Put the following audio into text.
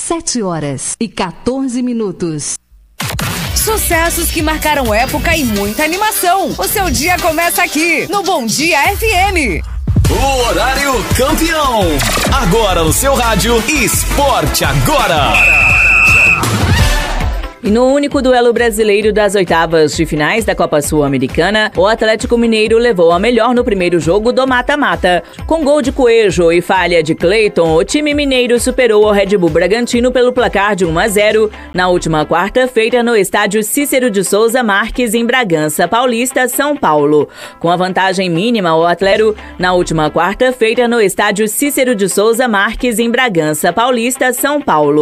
7h14. Sucessos que marcaram época e muita animação. O seu dia começa aqui, no Bom Dia FM. O horário campeão. Agora no seu rádio, Esporte Agora. E no único duelo brasileiro das oitavas de finais da Copa Sul-Americana, o Atlético Mineiro levou a melhor no primeiro jogo do mata-mata. Com gol de Coelho e falha de Cleiton, o time mineiro superou o Red Bull Bragantino pelo placar de 1-0 na última quarta-feira no estádio Cícero de Souza Marques, em Bragança Paulista, São Paulo. Com a vantagem mínima, o Atlético, na última quarta-feira no estádio Cícero de Souza Marques, em Bragança Paulista, São Paulo.